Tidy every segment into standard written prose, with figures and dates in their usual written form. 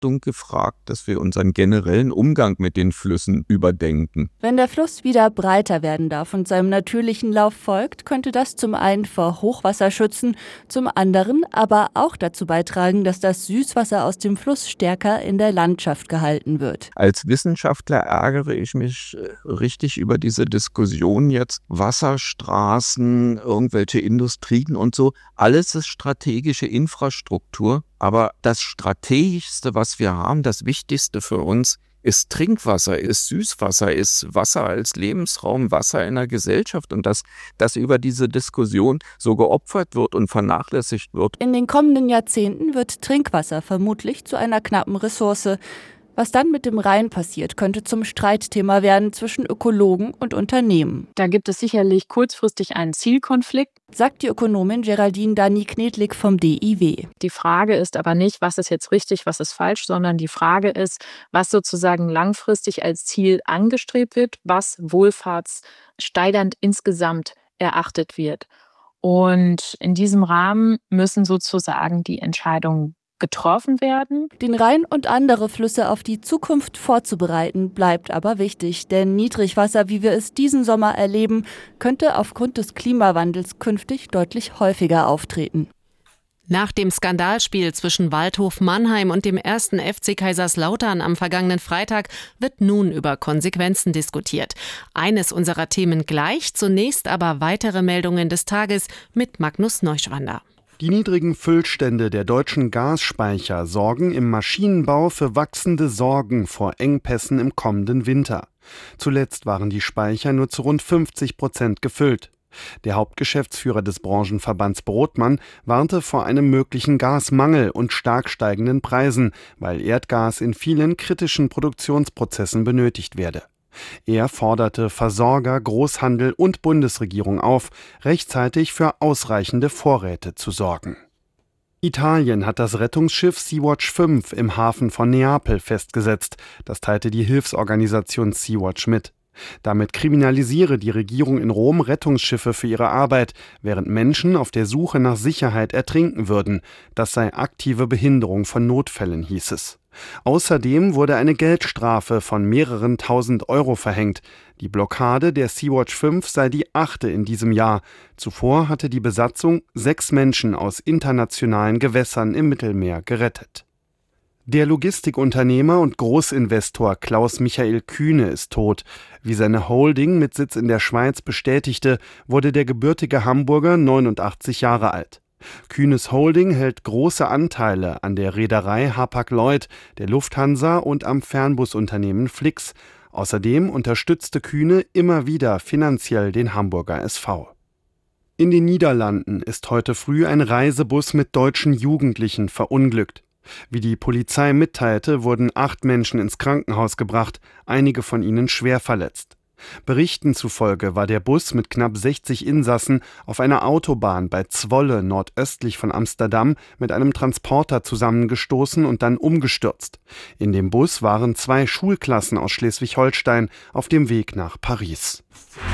Achtung gefragt, dass wir unseren generellen Umgang mit den Flüssen überdenken. Wenn der Fluss wieder breiter werden darf und seinem natürlichen Lauf folgt, könnte das zum einen vor Hochwasser schützen, zum anderen aber auch dazu beitragen, dass das Süßwasser aus dem Fluss stärker in der Landschaft gehalten wird. Als Wissenschaftler ärgere ich mich richtig über diese Diskussion jetzt. Wasserstraßen, irgendwelche Industrien und so. Alles ist strategische Infrastruktur. Aber das Strategischste, was wir haben, das Wichtigste für uns, ist Trinkwasser, ist Süßwasser, ist Wasser als Lebensraum, Wasser in der Gesellschaft. Und dass über diese Diskussion so geopfert wird und vernachlässigt wird. In den kommenden Jahrzehnten wird Trinkwasser vermutlich zu einer knappen Ressource. Was dann mit dem Rhein passiert, könnte zum Streitthema werden zwischen Ökologen und Unternehmen. Da gibt es sicherlich kurzfristig einen Zielkonflikt, sagt die Ökonomin Geraldine Dani-Knedlik vom DIW. Die Frage ist aber nicht, was ist jetzt richtig, was ist falsch, sondern die Frage ist, was sozusagen langfristig als Ziel angestrebt wird, was wohlfahrtssteigernd insgesamt erachtet wird. Und in diesem Rahmen müssen sozusagen die Entscheidungen getroffen werden. Den Rhein und andere Flüsse auf die Zukunft vorzubereiten, bleibt aber wichtig, denn Niedrigwasser, wie wir es diesen Sommer erleben, könnte aufgrund des Klimawandels künftig deutlich häufiger auftreten. Nach dem Skandalspiel zwischen Waldhof Mannheim und dem 1. FC Kaiserslautern am vergangenen Freitag wird nun über Konsequenzen diskutiert. Eines unserer Themen gleich, zunächst aber weitere Meldungen des Tages mit Magnus Neuschwander. Die niedrigen Füllstände der deutschen Gasspeicher sorgen im Maschinenbau für wachsende Sorgen vor Engpässen im kommenden Winter. Zuletzt waren die Speicher nur zu rund 50% gefüllt. Der Hauptgeschäftsführer des Branchenverbands Brotmann warnte vor einem möglichen Gasmangel und stark steigenden Preisen, weil Erdgas in vielen kritischen Produktionsprozessen benötigt werde. Er forderte Versorger, Großhandel und Bundesregierung auf, rechtzeitig für ausreichende Vorräte zu sorgen. Italien hat das Rettungsschiff Sea-Watch 5 im Hafen von Neapel festgesetzt. Das teilte die Hilfsorganisation Sea-Watch mit. Damit kriminalisiere die Regierung in Rom Rettungsschiffe für ihre Arbeit, während Menschen auf der Suche nach Sicherheit ertrinken würden. Das sei aktive Behinderung von Notfällen, hieß es. Außerdem wurde eine Geldstrafe von mehreren tausend Euro verhängt. Die Blockade der Sea-Watch 5 sei die 8. in diesem Jahr. Zuvor hatte die Besatzung 6 Menschen aus internationalen Gewässern im Mittelmeer gerettet. Der Logistikunternehmer und Großinvestor Klaus-Michael Kühne ist tot. Wie seine Holding mit Sitz in der Schweiz bestätigte, wurde der gebürtige Hamburger 89 Jahre alt. Kühnes Holding hält große Anteile an der Reederei Hapag-Lloyd, der Lufthansa und am Fernbusunternehmen Flix. Außerdem unterstützte Kühne immer wieder finanziell den Hamburger SV. In den Niederlanden ist heute früh ein Reisebus mit deutschen Jugendlichen verunglückt. Wie die Polizei mitteilte, wurden 8 Menschen ins Krankenhaus gebracht, einige von ihnen schwer verletzt. Berichten zufolge war der Bus mit knapp 60 Insassen auf einer Autobahn bei Zwolle nordöstlich von Amsterdam mit einem Transporter zusammengestoßen und dann umgestürzt. In dem Bus waren 2 Schulklassen aus Schleswig-Holstein auf dem Weg nach Paris.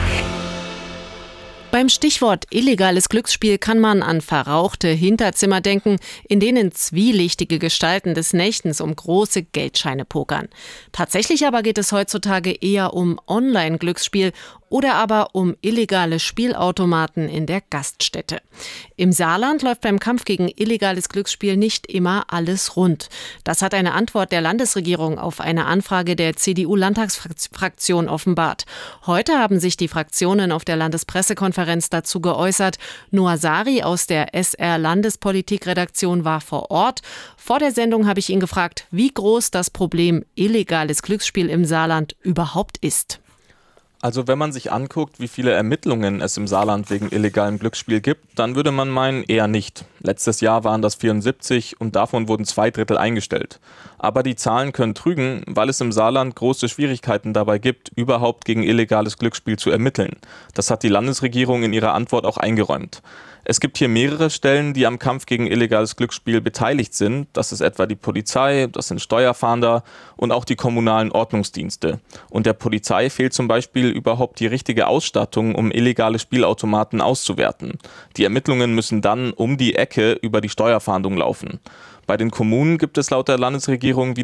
Beim Stichwort illegales Glücksspiel kann man an verrauchte Hinterzimmer denken, in denen zwielichtige Gestalten des Nächtens um große Geldscheine pokern. Tatsächlich aber geht es heutzutage eher um Online-Glücksspiel oder aber um illegale Spielautomaten in der Gaststätte. Im Saarland läuft beim Kampf gegen illegales Glücksspiel nicht immer alles rund. Das hat eine Antwort der Landesregierung auf eine Anfrage der CDU-Landtagsfraktion offenbart. Heute haben sich die Fraktionen auf der Landespressekonferenz dazu geäußert. Noah Sari aus der SR-Landespolitik-Redaktion war vor Ort. Vor der Sendung habe ich ihn gefragt, wie groß das Problem illegales Glücksspiel im Saarland überhaupt ist. Also wenn man sich anguckt, wie viele Ermittlungen es im Saarland wegen illegalem Glücksspiel gibt, dann würde man meinen, eher nicht. Letztes Jahr waren das 74 und davon wurden 2/3 eingestellt. Aber die Zahlen können trügen, weil es im Saarland große Schwierigkeiten dabei gibt, überhaupt gegen illegales Glücksspiel zu ermitteln. Das hat die Landesregierung in ihrer Antwort auch eingeräumt. Es gibt hier mehrere Stellen, die am Kampf gegen illegales Glücksspiel beteiligt sind. Das ist etwa die Polizei, das sind Steuerfahnder und auch die kommunalen Ordnungsdienste. Und der Polizei fehlt zum Beispiel überhaupt die richtige Ausstattung, um illegale Spielautomaten auszuwerten. Die Ermittlungen müssen dann um die Ecke über die Steuerfahndung laufen. Bei den Kommunen gibt es laut der Landesregierung